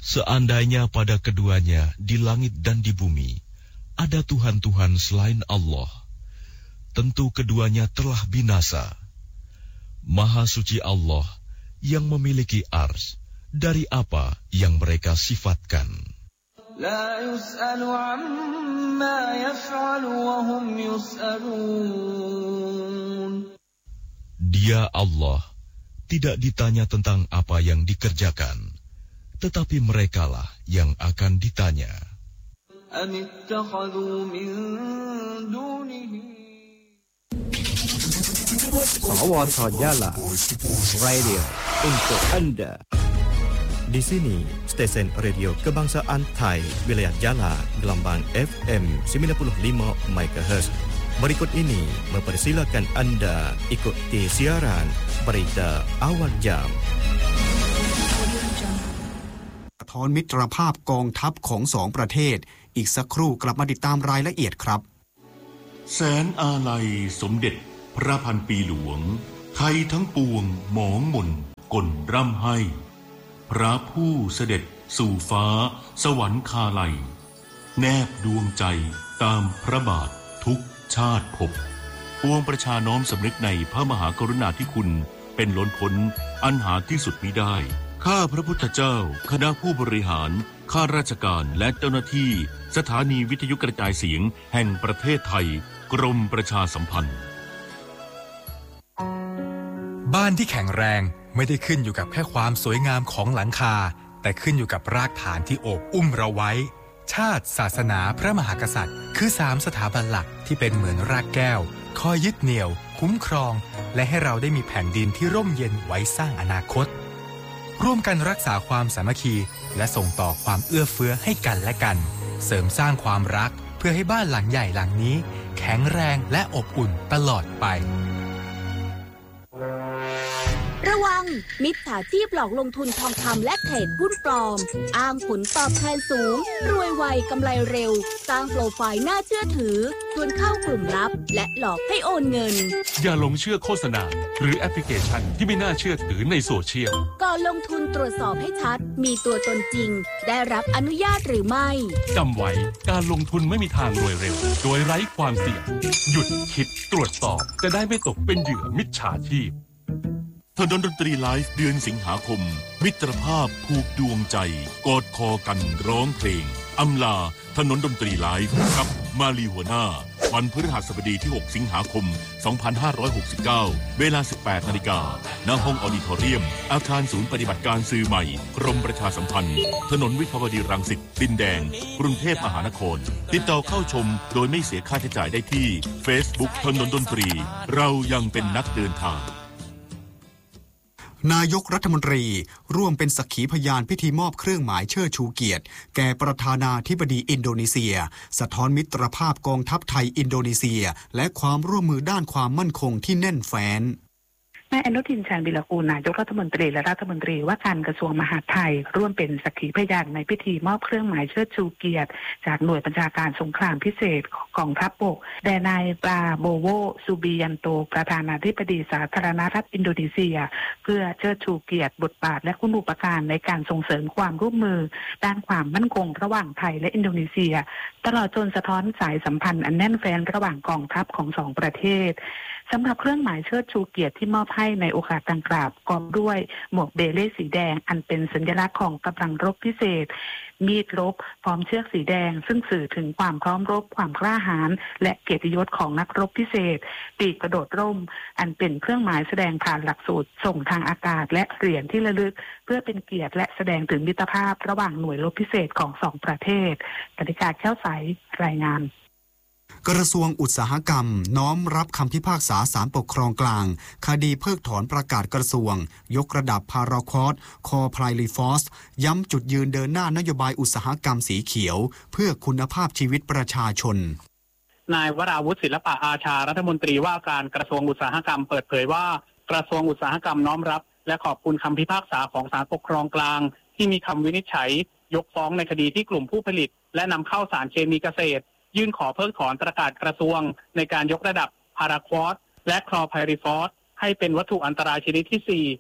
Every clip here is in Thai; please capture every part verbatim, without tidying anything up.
Seandainya pada keduanya di langit dan di bumi ada Tuhan-Tuhan selain Allah, tentu keduanya telah binasa. Maha suci Allah yang memiliki ars dari apa yang mereka sifatkan. La yus'alu amma yaf'alu wa hum yus'alun. Dia Allah tidak ditanya tentang apa yang dikerjakan, tetapi merekalah yang akan ditanya. Am ittakhadhu min dunihi Sawat Jala Radio untuk Anda. Di sini, stesen radio kebangsaan Thai, wilayah Jala, gelombang F M sembilan puluh lima megahertz. Berikut ini mempersilakan Anda ikuti siaran berita awal jam. สะท้อนมิตรภาพกองทัพของสองประเทศอีกสักครู่กลับมาติดตามรายละเอียดครับแสนอาลัยสมเด็จพระพันปีหลวงไทยทั้งปวงหมองหม่นก่นร่ำให้พระผู้เสด็จสู่ฟ้าสวรรคาลัยแนบดวงใจตามพระบาททุกชาติภพปวงประชาน้อมสำนึกในพระมหากรุณาธิคุณเป็นล้นพ้นอันหาที่สุดมิได้ข้าพระพุทธเจ้าคณะผู้บริหารข้าราชการและเจ้าหน้าที่สถานีวิทยุกระจายเสียงแห่งประเทศไทยกรมประชาสัมพันธ์บ้านที่แข็งแรงไม่ได้ขึ้นอยู่กับแค่ความสวยงามของหลังคาแต่ขึ้นอยู่กับรากฐานที่โอบอุ้มเราไว้ชาติศาสนาพระมหากษัตริย์คือสามสถาบันหลักที่เป็นเหมือนรากแก้วคอยยึดเหนี่ยวคุ้มครองและให้เราได้มีแผ่นดินที่ร่มเย็นไว้สร้างอนาคตร่วมกันรักษาความสามัคคีและส่งต่อความเอื้อเฟื้อให้กันและกันเสริมสร้างความรักเพื่อให้บ้านหลังใหญ่หลังนี้แข็งแรงและอบอุ่นตลอดไประวังมิจฉาชีพหลอกลงทุนทองคำและเทรดหุ้นปลอมอ้างผลตอบแทนสูงรวยไวกำไรเร็วสร้างโปรไฟล์น่าเชื่อถือชวนเข้ากลุ่มลับและหลอกให้โอนเงินอย่าหลงเชื่อโฆษณาหรือแอปพลิเคชันที่ไม่น่าเชื่อถือในโซเชียลก่อนลงทุนตรวจสอบให้ชัดมีตัวตนจริงได้รับอนุญาตหรือไม่จำไว้การลงทุนไม่มีทางรวยเร็วโดยไร้ความเสี่ยงหยุดคิดตรวจสอบจะได้ไม่ตกเป็นเหยื่อมิจฉาชีพถนนดนตรีไลฟ์เดือนสิงหาคมมิตรภาพผูกดวงใจกอดคอกันร้องเพลงอำลาถนนดนตรีไลฟ์กับมาลีหัวหน้าวันพฤหัสบดีที่หกสิงหาคมสองพันห้าร้อยหกสิบเก้าเวลา สิบแปดนาฬิกา ณ ห้องออดิทอเรียมอาคารศูนย์ปฏิบัติการสื่อใหม่กรมประชาสัมพันธ์ถนนวิภาวดีรังสิตดินแดงกรุงเทพมหานครติดต่อเข้าชมโดยไม่เสียค่าใช้จ่ายได้ที่ Facebook ถนนดนตรีเรายังเป็นนักเดินทางนายกรัฐมนตรีร่วมเป็นสักขีพยานพิธีมอบเครื่องหมายเชิดชูเกียรติแก่ประธานาธิบดีอินโดนีเซียสะท้อนมิตรภาพกองทัพไทยอินโดนีเซียและความร่วมมือด้านความมั่นคงที่แน่นแฟ้นนายอนุทินชาญวิรากูลนายกรัฐมนตรีและรัฐมนตรีว่าการกระทรวงมหาดไทยร่วมเป็นสักขีพยานในพิธีมอบเครื่องหมายเชิดชูเกียรติจากหน่วยบัญชาการสงครามพิเศษกองทัพบกแด่นายปราโบโวซูบิยันโตประธานาธิบดีสาธารณรัฐอินโดนีเซียเพื่อเชิดชูเกียรติบทบาทและคุณูปการในการส่งเสริมความร่วมมือด้านความมั่นคงระหว่างไทยและอินโดนีเซียตลอดจนสะท้อนสายสัมพันธ์อันแน่นแฟ้นระหว่างกองทัพของสองประเทศสำหรับเครื่องหมายเชิดชูเกียรติที่มอบให้ในโอกาสดังกล่าวประกอบด้วยหมวกเบเล่สีแดงอันเป็นสัญลักษณ์ของกำลังรบพิเศษมีดรบพร้อมเชือกสีแดงซึ่งสื่อถึงความพร้อมรบความกล้าหาญและเกียรติยศของนักรบพิเศษปีกกระโดดร่มอันเป็นเครื่องหมายแสดงผ่านหลักสูตรส่งทางอากาศและเหรียญที่ระลึกเพื่อเป็นเกียรติและแสดงถึงมิตรภาพระหว่างหน่วยรบพิเศษของสองประเทศกนิกาแก้วใสรายงานกระทรวงอุตสาหกรรมน้อมรับคำพิพากษาศาลปกครองกลางคดีเพิกถอนประกาศกระทรวงยกระดับพาราคอร์ดคอไพรลีฟอสย้ำจุดยืนเดินหน้านโยบายอุตสาหกรรมสีเขียวเพื่อคุณภาพชีวิตประชาชนนายวราวุฒิศิลปะอาชารัฐมนตรีว่าการกระทรวงอุตสาหกรรมเปิดเผยว่ากระทรวงอุตสาหกรรมน้อมรับและขอบคุณคำพิพากษาของศาลปกครองกลางที่มีคำวินิจฉัยยกฟ้องในคดีที่กลุ่มผู้ผลิตและนำเข้าสารเคมีเกษตรยื่นขอเพิกถอนประกาศกระทรวงในการยกระดับพาราควอสและคลอไพริฟอสให้เป็นวัตถุอันตรายชนิดที่สี่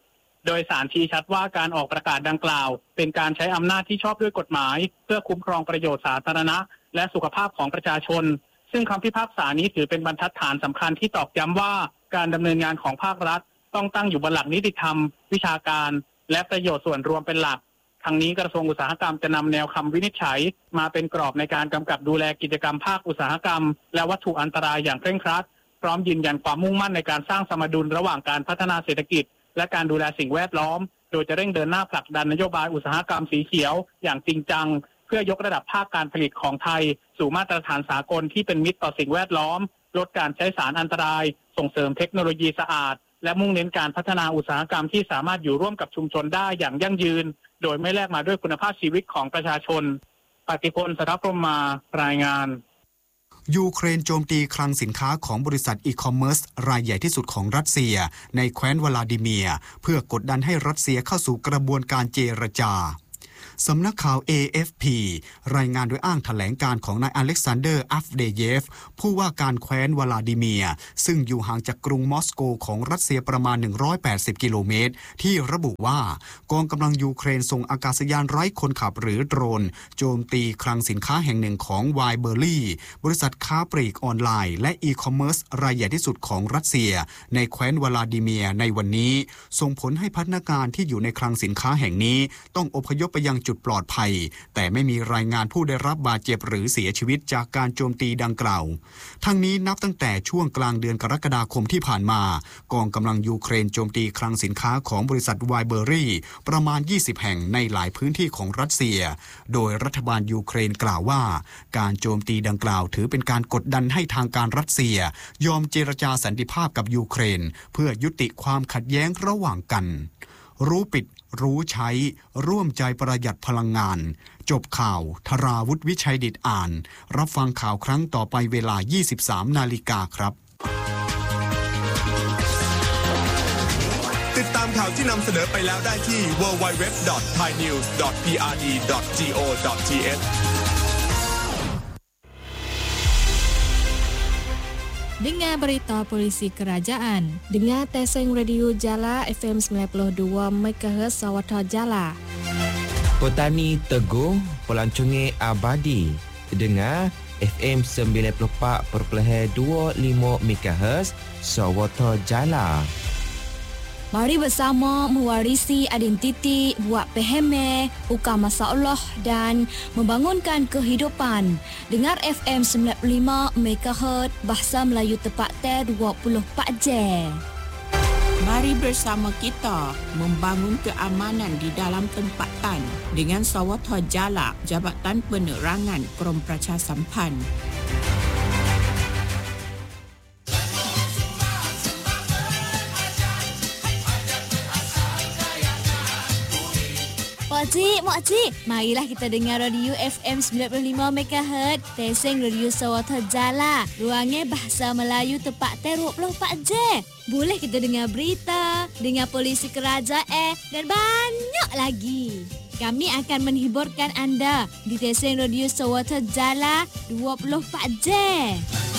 โดยศาลชี้ชัดว่าการออกประกาศดังกล่าวเป็นการใช้อำนาจที่ชอบด้วยกฎหมายเพื่อคุ้มครองประโยชน์สาธารณะและสุขภาพของประชาชนซึ่งคำพิพากษานี้ถือเป็นบรรทัดฐานสำคัญที่ตอกย้ำว่าการดำเนินงานของภาครัฐต้องตั้งอยู่บนหลักนิติธรรมวิชาการและประโยชน์ส่วนรวมเป็นหลักทั้งนี้กระทรวงอุตสาหกรรมจะนำแนวคำวินิจฉัยมาเป็นกรอบในการกำกับดูแลกิจกรรมภาคอุตสาหกรรมและวัตถุอันตรายอย่างเคร่งครัดพร้อมยืนยันความมุ่งมั่นในการสร้างสมดุลระหว่างการพัฒนาเศรษฐกิจและการดูแลสิ่งแวดล้อมโดยจะเร่งเดินหน้าผลักดันนโยบายอุตสาหกรรมสีเขียวอย่างจริงจังเพื่อยกระดับภาคการผลิตของไทยสู่มาตรฐานสากลที่เป็นมิตรต่อสิ่งแวดล้อมลดการใช้สารอันตรายส่งเสริมเทคโนโลยีสะอาดและมุ่งเน้นการพัฒนาอุตสาหกรรมที่สามารถอยู่ร่วมกับชุมชนได้อย่างยั่งยืนโดยไม่แลกมาด้วยคุณภาพชีวิตของประชาชนปฏิพล สรัพพรหมารายงานยูเครนโจมตีคลังสินค้าของบริษัทอีคอมเมิร์ซรายใหญ่ที่สุดของรัสเซียในแคว้นวลาดิเมียร์เพื่อกดดันให้รัสเซียเข้าสู่กระบวนการเจรจาสำนักข่าว เอ เอฟ พี รายงานโดยอ้างแถลงการของนายอเล็กซานเดอร์ อัฟเดเยฟผู้ว่าการแคว้นวลาดิเมียร์ซึ่งอยู่ห่างจากกรุงมอสโกของรัสเซียประมาณหนึ่งร้อยแปดสิบกิโลเมตรที่ระบุว่ากองกำลังยูเครนส่งอากาศยานไร้คนขับหรือโดรนโจมตีคลังสินค้าแห่งหนึ่งของไวเบอร์รี่บริษัทค้าปลีกออนไลน์และอีคอมเมิร์ซรายใหญ่ที่สุดของรัสเซียในแคว้นวลาดิเมียร์ในวันนี้ส่งผลให้พนักงานที่อยู่ในคลังสินค้าแห่งนี้ต้องอพยพไปยังจุดปลอดภัยแต่ไม่มีรายงานผู้ได้รับบาดเจ็บหรือเสียชีวิตจากการโจมตีดังกล่าวทั้งนี้นับตั้งแต่ช่วงกลางเดือนกรกฎาคมที่ผ่านมากองกำลังยูเครนโจมตีคลังสินค้าของบริษัทไวเบอรี่ประมาณยี่สิบแห่งในหลายพื้นที่ของรัสเซียโดยรัฐบาลยูเครนกล่าวว่าการโจมตีดังกล่าวถือเป็นการกดดันให้ทางการรัสเซียยอมเจรจาสันติภาพกับยูเครนเพื่อยุติความขัดแย้งระหว่างกันรู้ปิดรู้ใช้ร่วมใจประหยัดพลังงานจบข่าวธราวุฒิวิชัยดิษฐ์อ่านรับฟังข่าวครั้งต่อไปเวลา ยี่สิบสามนาฬิกาครับติดตามข่าวที่นำเสนอไปแล้วได้ที่ ดับเบิลยู ดับเบิลยู ดับเบิลยู ดอท ไทยนิวส์ ดอท พี อาร์ ดี ดอท จี โอ ดอท ที เอช Dengar berita polisi kerajaan. Dengar Teseng Radio Jala F M sembilan puluh dua megahertz Sawatha Jala. Petani Teguh, pelancongan abadi. Dengar F M sembilan puluh empat perpuluhan dua lima megahertz Sawatha Jala. Mari bersama mewarisi identiti, buat peheme, ukar masalah dan membangunkan kehidupan. Dengar F M sembilan puluh lima megahertz Bahasa Melayu tepat dua puluh empat jam. Mari bersama kita membangun keamanan di dalam tempatan dengan Sawatha Jala, Jabatan Penerangan Krom Pracha Sampan. Makcik, makcik, marilah kita dengar radio F M sembilan puluh lima megahertz Teseng Radio Sawatha Jala. Ruangnya Bahasa Melayu tepat dua puluh empat jam. Boleh kita dengar berita, dengar polisi kerajaan dan banyak lagi. Kami akan menghiburkan anda di Teseng Radio Sawatha Jala dua puluh empat jam.